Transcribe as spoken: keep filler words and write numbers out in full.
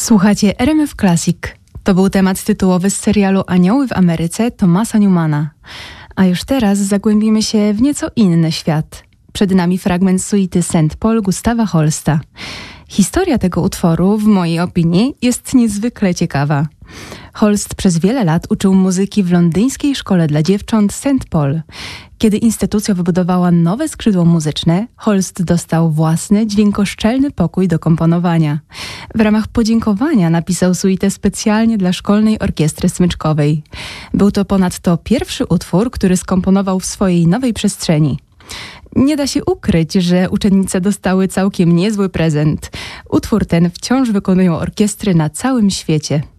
Słuchacie R M F Classic. To był temat tytułowy z serialu Anioły w Ameryce Thomasa Newmana. A już teraz zagłębimy się w nieco inny świat. Przed nami fragment suity Saint Paul Gustawa Holsta. Historia tego utworu, w mojej opinii, jest niezwykle ciekawa. Holst przez wiele lat uczył muzyki w londyńskiej szkole dla dziewcząt Saint Paul. Kiedy instytucja wybudowała nowe skrzydło muzyczne, Holst dostał własny, dźwiękoszczelny pokój do komponowania. W ramach podziękowania napisał suitę specjalnie dla szkolnej orkiestry smyczkowej. Był to ponadto pierwszy utwór, który skomponował w swojej nowej przestrzeni. Nie da się ukryć, że uczennice dostały całkiem niezły prezent. Utwór ten wciąż wykonują orkiestry na całym świecie.